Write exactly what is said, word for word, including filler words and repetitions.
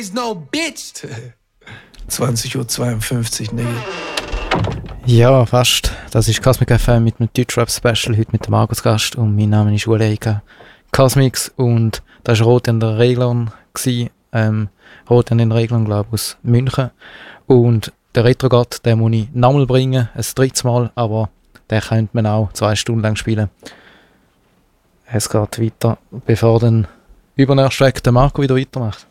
No bitch. zwanzig Uhr zweiundfünfzig, Nigga. Ja, fast. Das ist Cosmic F M mit einem Deutschrap-Special, heute mit dem Markus Gast und mein Name ist Uleika Cosmix und das war Rot in der Reglern, ähm, Rot in den Reglern, glaube ich, aus München. Und der Retrogott, den muss ich nochmal bringen, ein drittes Mal, aber den könnte man auch zwei Stunden lang spielen. Es geht weiter, bevor dann übernächst weg der Marco wieder weitermacht.